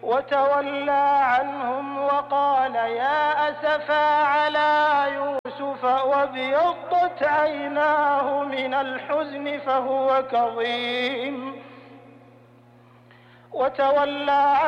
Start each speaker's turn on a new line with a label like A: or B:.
A: وتولى عنهم وقال يا أسفا على يوسف وابيضت عيناه من الحزن فهو كظيم. وتولى